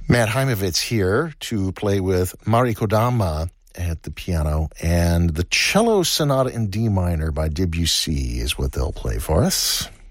Matt Heimovitz here to play with Mari Kodama at the piano, and the Cello Sonata in D minor by Debussy is what they'll play for us.